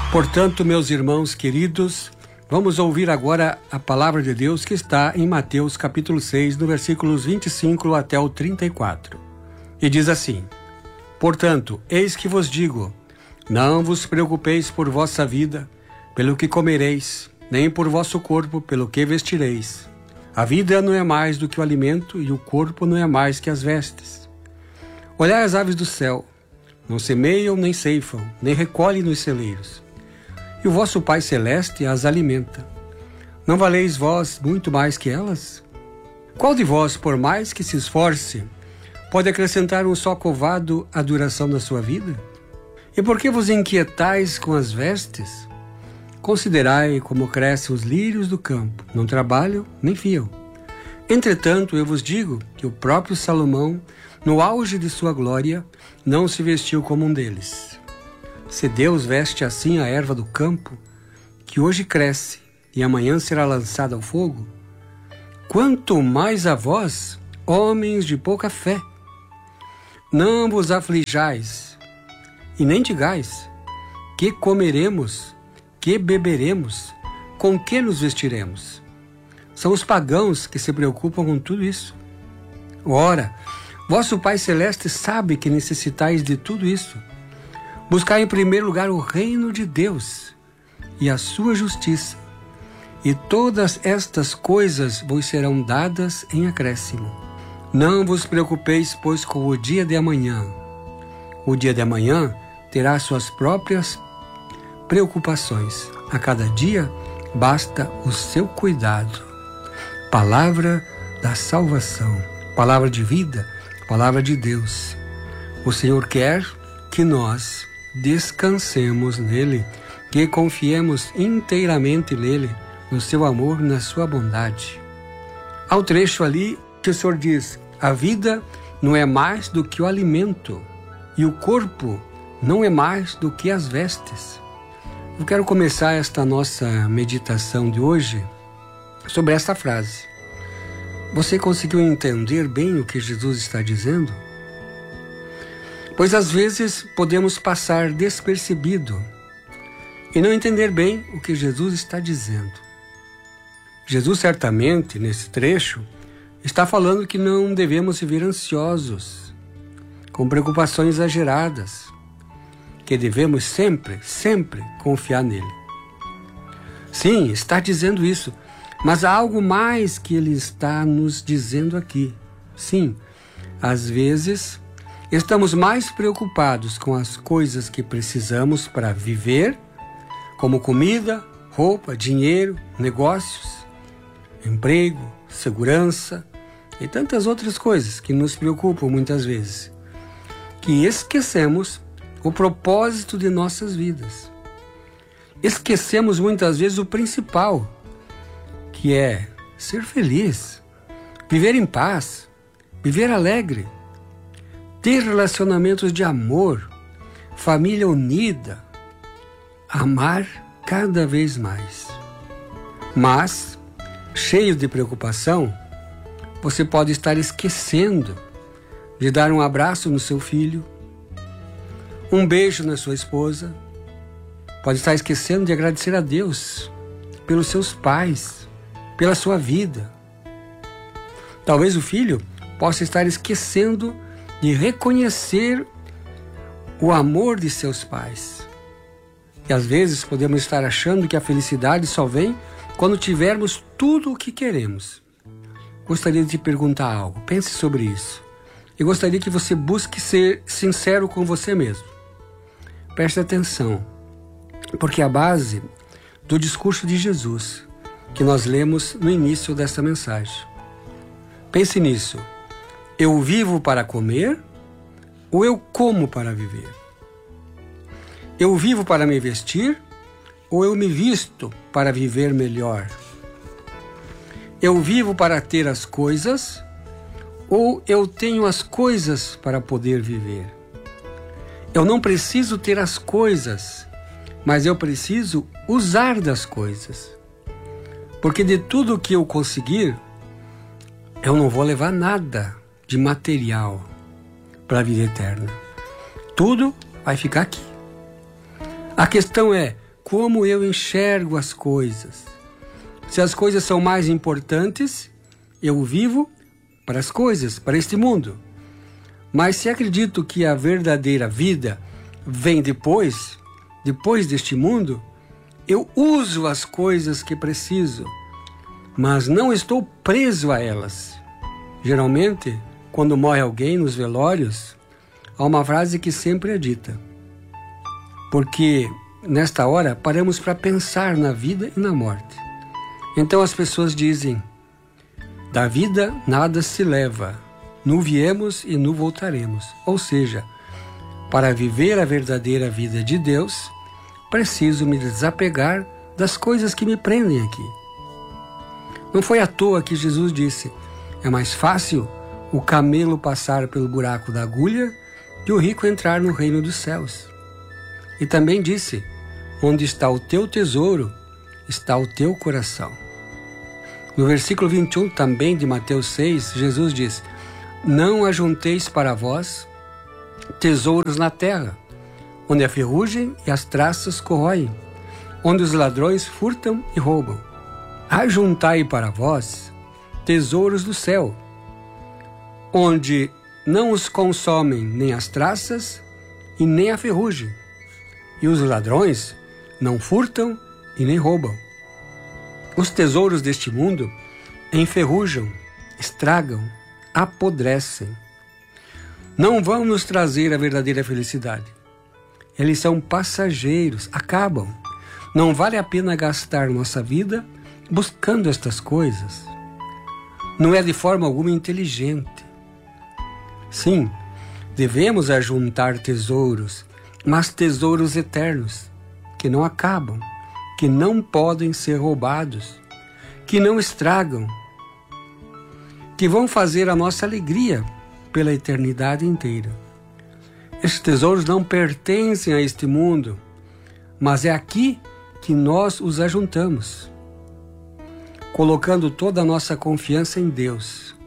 Portanto, meus irmãos queridos, vamos ouvir agora a palavra de Deus que está em Mateus capítulo 6, no versículos 25 até o 34. E diz assim: Portanto, eis que vos digo, não vos preocupeis por vossa vida, pelo que comereis, nem por vosso corpo, pelo que vestireis. A vida não é mais do que o alimento, e o corpo não é mais que as vestes. Olhai as aves do céu, não semeiam, nem ceifam, nem recolhem nos celeiros. E o vosso Pai Celeste as alimenta. Não valeis vós muito mais que elas? Qual de vós, por mais que se esforce, pode acrescentar um só covado à duração da sua vida? E por que vos inquietais com as vestes? Considerai como crescem os lírios do campo, não trabalham nem fiam. Entretanto, eu vos digo que o próprio Salomão, no auge de sua glória, não se vestiu como um deles. Se Deus veste assim a erva do campo, que hoje cresce e amanhã será lançada ao fogo, quanto mais a vós, homens de pouca fé. Não vos aflijais, e nem digais, que comeremos, que beberemos, com que nos vestiremos. São os pagãos que se preocupam com tudo isso. Ora, vosso Pai Celeste sabe que necessitais de tudo isso. Buscai em primeiro lugar o reino de Deus e a sua justiça, e todas estas coisas vos serão dadas em acréscimo. Não vos preocupeis, pois, com o dia de amanhã. O dia de amanhã terá suas próprias preocupações. A cada dia basta o seu cuidado. Palavra da salvação, palavra de vida, palavra de Deus. O Senhor quer que nós descansemos nele, que confiemos inteiramente nele, no seu amor, na sua bondade. Há um trecho ali que o Senhor diz: a vida não é mais do que o alimento, e o corpo não é mais do que as vestes. Eu quero começar esta nossa meditação de hoje sobre esta frase. Você conseguiu entender bem o que Jesus está dizendo? Pois às vezes podemos passar despercebido e não entender bem o que Jesus está dizendo. Jesus certamente, nesse trecho, está falando que não devemos viver ansiosos, com preocupações exageradas, que devemos sempre confiar nele. Sim, está dizendo isso, mas há algo mais que ele está nos dizendo aqui. Sim, às vezes estamos mais preocupados com as coisas que precisamos para viver, como comida, roupa, dinheiro, negócios, emprego, segurança e tantas outras coisas que nos preocupam muitas vezes, que esquecemos o propósito de nossas vidas. Esquecemos muitas vezes o principal, que é ser feliz, viver em paz, viver alegre, ter relacionamentos de amor, família unida, amar cada vez mais. Mas, cheio de preocupação, você pode estar esquecendo de dar um abraço no seu filho, um beijo na sua esposa, pode estar esquecendo de agradecer a Deus pelos seus pais, pela sua vida. Talvez o filho possa estar esquecendo de reconhecer o amor de seus pais. E às vezes podemos estar achando que a felicidade só vem quando tivermos tudo o que queremos. Gostaria de te perguntar algo, pense sobre isso. E gostaria que você busque ser sincero com você mesmo. Preste atenção, porque é a base do discurso de Jesus que nós lemos no início desta mensagem. Pense nisso. Eu vivo para comer ou eu como para viver? Eu vivo para me vestir ou eu me visto para viver melhor? Eu vivo para ter as coisas ou eu tenho as coisas para poder viver? Eu não preciso ter as coisas, mas eu preciso usar das coisas. Porque de tudo que eu conseguir, eu não vou levar nada de material para a vida eterna. Tudo vai ficar aqui. A questão é, como eu enxergo as coisas. Se as coisas são mais importantes, eu vivo para as coisas, para este mundo. Mas se acredito que a verdadeira vida vem depois deste mundo, eu uso as coisas que preciso, mas não estou preso a elas. Geralmente, quando morre alguém nos velórios, há uma frase que sempre é dita. Porque nesta hora paramos para pensar na vida e na morte. Então as pessoas dizem: da vida nada se leva, nu viemos e nu voltaremos. Ou seja, para viver a verdadeira vida de Deus, preciso me desapegar das coisas que me prendem aqui. Não foi à toa que Jesus disse: é mais fácil o camelo passar pelo buraco da agulha que o rico entrar no reino dos céus. E também disse: onde está o teu tesouro, está o teu coração. No versículo 21 também de Mateus 6, Jesus diz: não ajunteis para vós tesouros na terra, onde a ferrugem e as traças corroem, onde os ladrões furtam e roubam. Ajuntai para vós tesouros do céu, onde não os consomem nem as traças e nem a ferrugem, e os ladrões não furtam e nem roubam. Os tesouros deste mundo enferrujam, estragam, apodrecem. Não vão nos trazer a verdadeira felicidade. Eles são passageiros, acabam. Não vale a pena gastar nossa vida buscando estas coisas. Não é de forma alguma inteligente. Sim, devemos ajuntar tesouros, mas tesouros eternos, que não acabam, que não podem ser roubados, que não estragam, que vão fazer a nossa alegria pela eternidade inteira. Estes tesouros não pertencem a este mundo, mas é aqui que nós os ajuntamos, colocando toda a nossa confiança em Deus,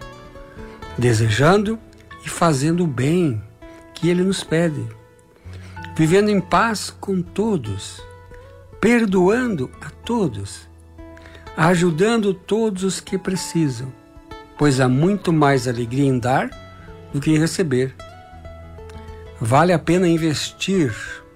desejando e fazendo o bem que Ele nos pede, vivendo em paz com todos, perdoando a todos, ajudando todos os que precisam, pois há muito mais alegria em dar do que em receber. Vale a pena investir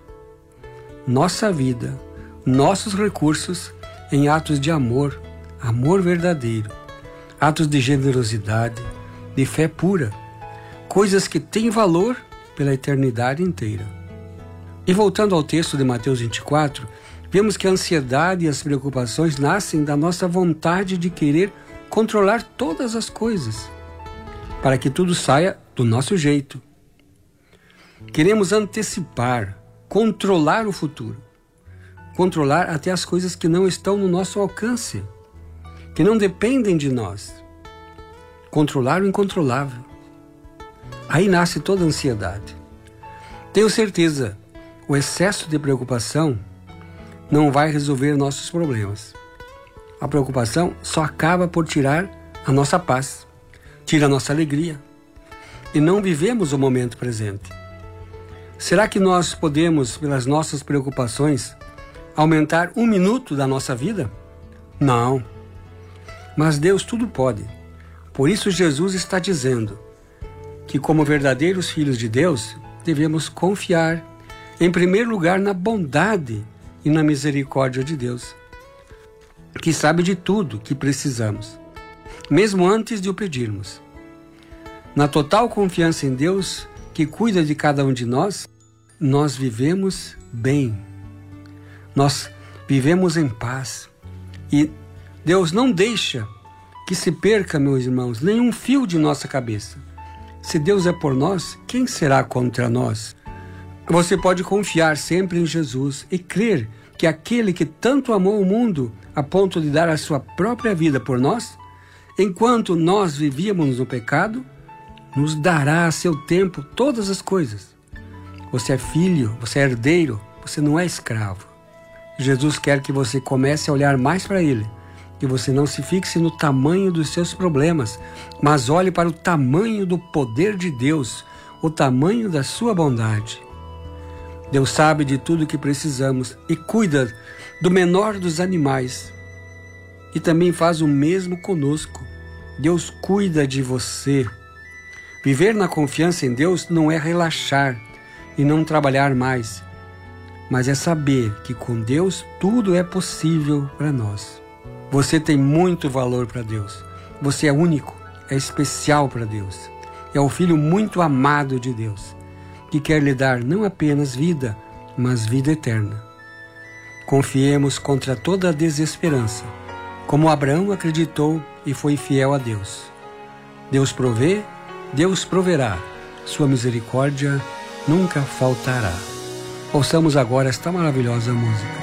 nossa vida, nossos recursos em atos de amor, amor verdadeiro, atos de generosidade, de fé pura, coisas que têm valor pela eternidade inteira. E voltando ao texto de Mateus 24, vemos que a ansiedade e as preocupações nascem da nossa vontade de querer controlar todas as coisas, para que tudo saia do nosso jeito. Queremos antecipar, controlar o futuro, controlar até as coisas que não estão no nosso alcance, que não dependem de nós. Controlar o incontrolável. Aí nasce toda a ansiedade. Tenho certeza, o excesso de preocupação não vai resolver nossos problemas. A preocupação só acaba por tirar a nossa paz, tira a nossa alegria, e não vivemos o momento presente. Será que nós podemos, pelas nossas preocupações, aumentar 1 minuto da nossa vida? Não. Mas Deus tudo pode. Por isso Jesus está dizendo que, como verdadeiros filhos de Deus, devemos confiar, em primeiro lugar, na bondade e na misericórdia de Deus, que sabe de tudo que precisamos, mesmo antes de o pedirmos. Na total confiança em Deus, que cuida de cada um de nós, nós vivemos bem. Nós vivemos em paz. E Deus não deixa que se perca, meus irmãos, nenhum fio de nossa cabeça. Se Deus é por nós, quem será contra nós? Você pode confiar sempre em Jesus e crer que aquele que tanto amou o mundo a ponto de dar a sua própria vida por nós, enquanto nós vivíamos no pecado, nos dará a seu tempo todas as coisas. Você é filho, você é herdeiro, você não é escravo. Jesus quer que você comece a olhar mais para Ele, que você não se fixe no tamanho dos seus problemas, mas olhe para o tamanho do poder de Deus, o tamanho da sua bondade. Deus sabe de tudo que precisamos e cuida do menor dos animais. E também faz o mesmo conosco. Deus cuida de você. Viver na confiança em Deus não é relaxar e não trabalhar mais, mas é saber que com Deus tudo é possível para nós. Você tem muito valor para Deus. Você é único, é especial para Deus. É o filho muito amado de Deus, que quer lhe dar não apenas vida, mas vida eterna. Confiemos contra toda a desesperança, como Abraão acreditou e foi fiel a Deus. Deus provê, Deus proverá. Sua misericórdia nunca faltará. Ouçamos agora esta maravilhosa música.